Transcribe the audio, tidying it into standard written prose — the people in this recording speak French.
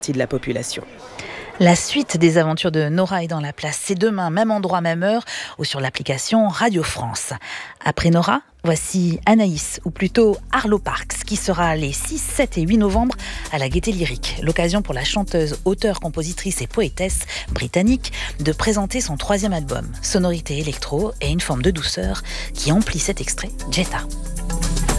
de la population. La suite des aventures de Nora est dans la place. C'est demain, même endroit, même heure, ou sur l'application Radio France. Après Nora, voici Anaïs, ou plutôt Arlo Parks, qui sera les 6, 7 et 8 novembre à la Gaîté Lyrique. L'occasion pour la chanteuse, auteure, compositrice et poétesse britannique de présenter son 3e album, sonorité électro et une forme de douceur qui emplit cet extrait, Jetta.